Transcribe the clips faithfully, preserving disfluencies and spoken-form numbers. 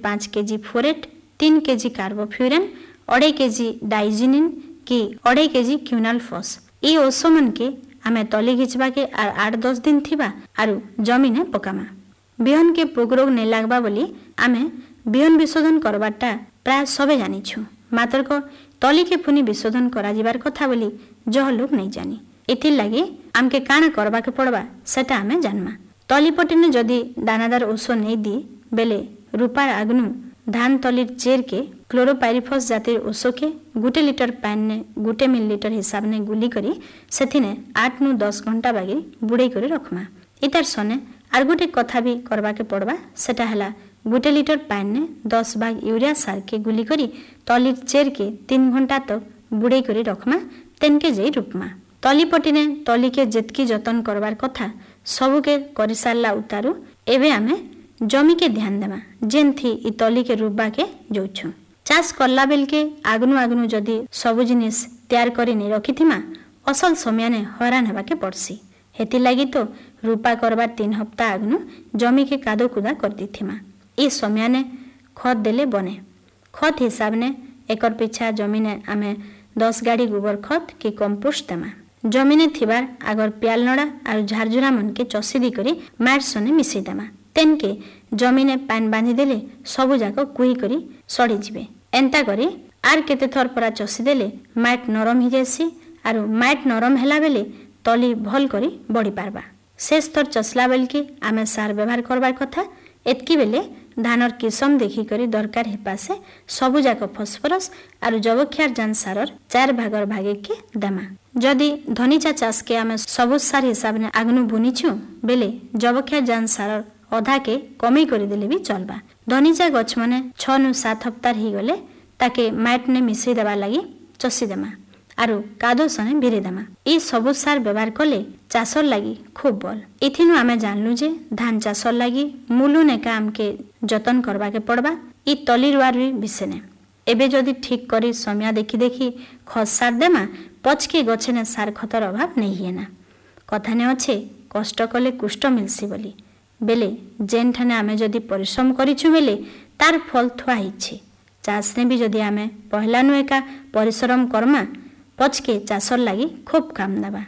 पाँच केजी फोरेट, तीन केजी कार्बोफ्यूरन, अढ़ाई केजी डाइजिनिन कि अढ़ाई केजी क्यूनाल फॉस। ये ओष मन के आमे तली घिचबा के आठ दस दिन थिबा आरु जमीने पकामा। बिहन के पोक रोग नहीं लागबा बोली आमे बिहन विशोधन करबाटा प्राय सबे जानिछु, मात्र को तली के पुनी विशोधन करा जिबार कथा बोली जह लोग नहीं जानी। इथिर लगी आमके काना करबा के पड़बा सेटा आमे जानमा। तली पटिने जदि दानादार ओष नहीं दी बेले रूपार आग्नु धान तलिर चेर के क्लोरोपाइरिफॉस जातिर ओष के गुटे लिटर पानी ने गुटे मिलीलीटर हिसाब ने गुली करी सेथिने आठ नु दस घंटा बागी बुड़े करी रखमा। इतार सने आर गुटे कथा भी करबा के पड़बा सेटा हला गुटे लिटर पानी ने दस भाग यूरिया सार के गुली करी तलिर चेर के तीन घंटा तक बुड़े करी रखमा। तेनके जाई रुपमा तली पटिने तली के जेतकी जतन करबार कथा सबुके करि सारला उतारू एबे आमे जमी के ध्यान देमा जेन थी इ तली के रूपबा के जोछु। चाष करला बेल के आगनु आगनु जदि सबु जिनिस तैयार करी नहीं रखिथिमा असल समय ने हैरान हेबा के पड़सी। हेति लागी तो रूपा करबार तीन हफ्ता आगनु जमी के कादो कुदा कर दिथिमा। इ समय ने खत देले बने। खत हिसाब ने एकर पिछा जमी ने आमे दस गाड़ी गोबर खत कि कंपोस्ट देमा। जमीने थिबार आगर प्याल नड़ा और झारझुरा मन के चसी दी करी मार सने मिसई देमा। तेनके जमीने पान बांधी देले सबु जाक कुही करी सड़ी जिबे। एंता करी आर केते थर परा चसी देले माट नरम ही जैसी और माट नरम हेला बेले तली भल करी बढ़ी पारबा। शेष थर चसला बेल के आमे सार व्यवहार करबार कथा। एतकी बेले धानर किसम देखी करी दरकार हेपासे सबु जाक फॉस्फोरस और जबक्षार जान सारर चार भागर भागे के देमा। जदि धनीचा चाष के आमे सबु सार हिसाब ने आगनु बुनीछु बेले जबक्षार जान सारर अधा के कमी करी देले भी चलबा। धनीचा गछ मने छ नु सात हफ्तार ही गले ताके माट ने मिसई देबा लगी चसी देमा आरु कादो सने भिरे देमा। ई सबु सार व्यवहार कले चाषर लगी खूब बल। इथिनु आमे जानलु जे धान चाषर लगी मुलु ने काम के जतन करबा के पड़बा। ई तली रुआरुई बिसेने एबे जदि ठीक करी समय देखी देखी खत सार देमा पचके गछे ने सार खतर अभाव नहीं हेना। कथा ने अच्छे कष्ट कले कुष्ट मिलसी बोली बेले जेन ठाने आमे जदि परिश्रम करिछु बेले तार फल थुआ हिछि। चाष ने भी जदि आमे पहला नु एका परिश्रम करमा पचके चाषर लगी खूब काम देबा।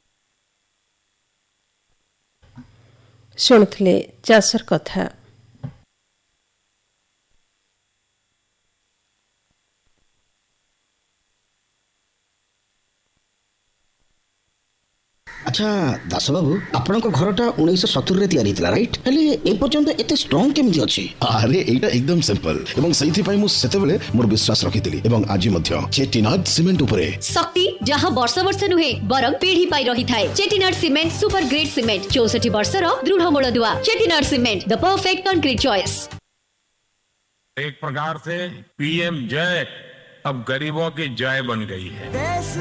शुणुथिले चाषर कथा। अच्छा दास बाबू आपण घरटा उन्नीस सत्तर रे तैयारी थिला राइट हेले ए पर्यंत एते स्ट्रांग केमिति अछि? अरे एटा एकदम सिंपल एवं सही थी मु सेतेबेले मोर विश्वास रखिथिली एवं आज मध्य चेटिनाड सीमेंट उपरे शक्ति जहां वर्ष वर्ष नुहे बरं पीढ़ी पाई रही थाए। Chettinad cement super grade cement चौसठ वर्ष रो दृढ़ मूलदुआ। Chettinad cement the perfect concrete choice. एक प्रकार से पीएम जय अब गरीबों की जय बन गई है।